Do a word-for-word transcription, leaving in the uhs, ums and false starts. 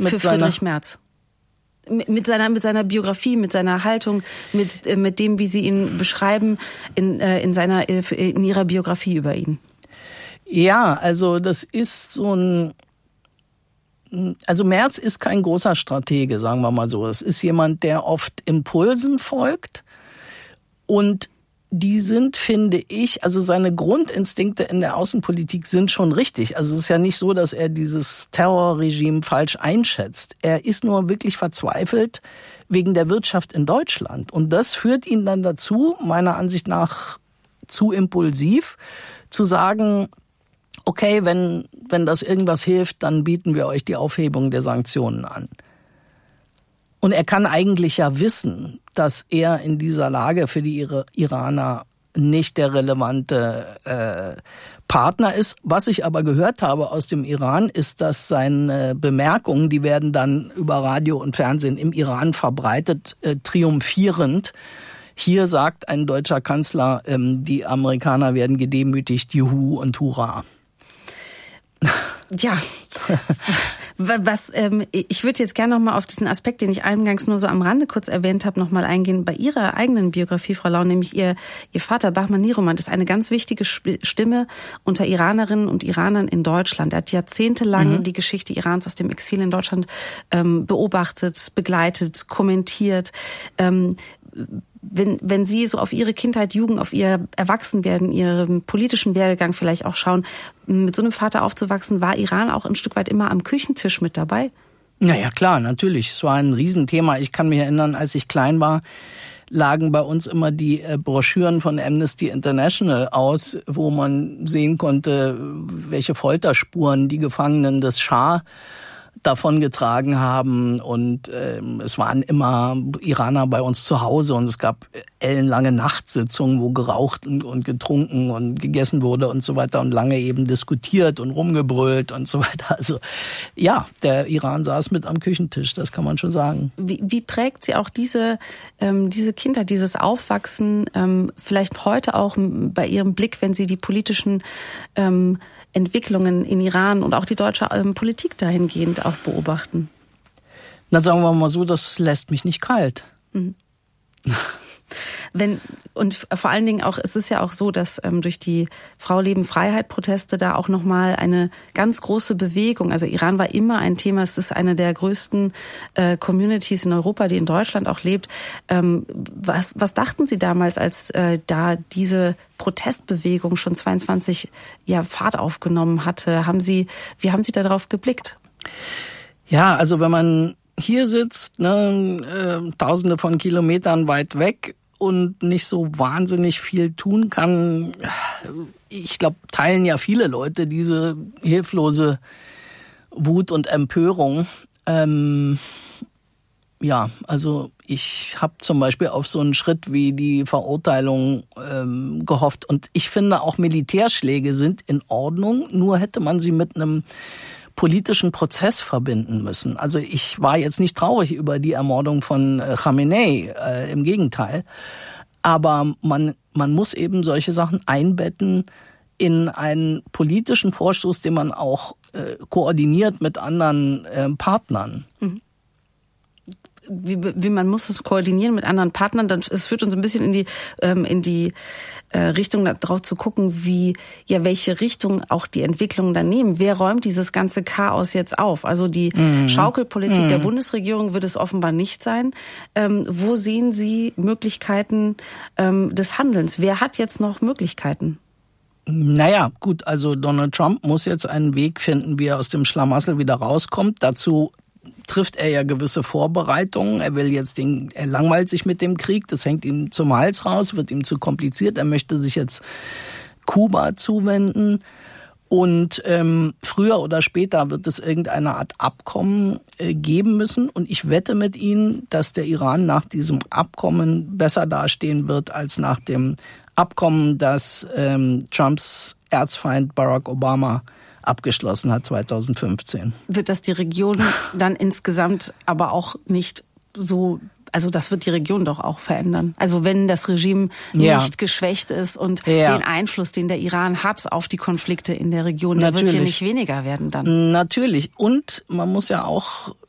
mit für seiner Friedrich Merz. Mit seiner, mit seiner Biografie, mit seiner Haltung, mit, mit dem, wie Sie ihn beschreiben, in, in seiner, in Ihrer Biografie über ihn. Ja, also das ist so ein, also Merz ist kein großer Stratege, sagen wir mal so. Es ist jemand, der oft Impulsen folgt und die sind, finde ich, also seine Grundinstinkte in der Außenpolitik sind schon richtig. Also es ist ja nicht so, dass er dieses Terrorregime falsch einschätzt. Er ist nur wirklich verzweifelt wegen der Wirtschaft in Deutschland. Und das führt ihn dann dazu, meiner Ansicht nach zu impulsiv, zu sagen, okay, wenn, wenn das irgendwas hilft, dann bieten wir euch die Aufhebung der Sanktionen an. Und er kann eigentlich ja wissen, dass er in dieser Lage für die Iraner nicht der relevante äh, Partner ist. Was ich aber gehört habe aus dem Iran, ist, dass seine Bemerkungen, die werden dann über Radio und Fernsehen im Iran verbreitet, äh, triumphierend. Hier sagt ein deutscher Kanzler, ähm, die Amerikaner werden gedemütigt, Juhu und Hurra. Ja, was ähm, ich würde jetzt gerne noch mal auf diesen Aspekt, den ich eingangs nur so am Rande kurz erwähnt habe, noch mal eingehen. Bei Ihrer eigenen Biografie, Frau Lau, nämlich Ihr Ihr Vater Bahman Niruman ist eine ganz wichtige Stimme unter Iranerinnen und Iranern in Deutschland. Er hat jahrzehntelang mhm. die Geschichte Irans aus dem Exil in Deutschland ähm, beobachtet, begleitet, kommentiert. Ähm, Wenn, wenn Sie so auf Ihre Kindheit, Jugend, auf Ihr Erwachsenwerden, Ihren politischen Werdegang vielleicht auch schauen, mit so einem Vater aufzuwachsen, war Iran auch ein Stück weit immer am Küchentisch mit dabei? Naja, klar, natürlich. Es war ein Riesenthema. Ich kann mich erinnern, als ich klein war, lagen bei uns immer die Broschüren von Amnesty International aus, wo man sehen konnte, welche Folterspuren die Gefangenen des Schah davongetragen haben, und ähm, es waren immer Iraner bei uns zu Hause und es gab ellenlange Nachtsitzungen, wo geraucht und, und getrunken und gegessen wurde und so weiter und lange eben diskutiert und rumgebrüllt und so weiter. Also ja, der Iran saß mit am Küchentisch, das kann man schon sagen. Wie, wie prägt Sie auch diese ähm, diese Kindheit, dieses Aufwachsen ähm, vielleicht heute auch bei Ihrem Blick, wenn Sie die politischen ähm, Entwicklungen in Iran und auch die deutsche ähm, Politik dahingehend auch beobachten? Na, sagen wir mal so, das lässt mich nicht kalt. Mhm. Wenn, und vor allen Dingen auch, es ist ja auch so, dass ähm, durch die Frau Leben Freiheit Proteste da auch nochmal eine ganz große Bewegung, also Iran war immer ein Thema, es ist eine der größten äh, Communities in Europa, die in Deutschland auch lebt. Ähm, was, was dachten Sie damals, als äh, da diese Protestbewegung schon zweiundzwanzig ja, Fahrt aufgenommen hatte? Haben Sie, wie haben Sie darauf geblickt? Ja, also wenn man hier sitzt, ne, äh, tausende von Kilometern weit weg und nicht so wahnsinnig viel tun kann, ich glaube, teilen ja viele Leute diese hilflose Wut und Empörung. Ähm, ja, also ich habe zum Beispiel auf so einen Schritt wie die Verurteilung ähm, gehofft. Und ich finde, auch Militärschläge sind in Ordnung, nur hätte man sie mit einem politischen Prozess verbinden müssen. Also ich war jetzt nicht traurig über die Ermordung von Khamenei, äh, im Gegenteil. Aber man, man muss eben solche Sachen einbetten in einen politischen Vorstoß, den man auch äh, koordiniert mit anderen äh, Partnern. Mhm. Wie, wie man muss es koordinieren mit anderen Partnern, dann es führt uns ein bisschen in die ähm, in die äh, Richtung darauf zu gucken, wie ja welche Richtung auch die Entwicklungen dann nehmen. Wer räumt dieses ganze Chaos jetzt auf? Also die mhm. Schaukelpolitik mhm. der Bundesregierung wird es offenbar nicht sein. Ähm, wo sehen Sie Möglichkeiten ähm, des Handelns? Wer hat jetzt noch Möglichkeiten? Naja, gut, also Donald Trump muss jetzt einen Weg finden, wie er aus dem Schlamassel wieder rauskommt. Dazu trifft er ja gewisse Vorbereitungen. Er will jetzt den, er langweilt sich mit dem Krieg, das hängt ihm zum Hals raus, wird ihm zu kompliziert. Er möchte sich jetzt Kuba zuwenden. Und ähm, früher oder später wird es irgendeine Art Abkommen äh, geben müssen. Und ich wette mit Ihnen, dass der Iran nach diesem Abkommen besser dastehen wird als nach dem Abkommen, das ähm, Trumps Erzfeind Barack Obama abgeschlossen hat zweitausendfünfzehn. Wird das die Region dann insgesamt aber auch nicht so, also das wird die Region doch auch verändern. Also wenn das Regime ja. nicht geschwächt ist und ja. den Einfluss, den der Iran hat auf die Konflikte in der Region, der wird hier nicht weniger werden dann. Natürlich. Und man muss ja auch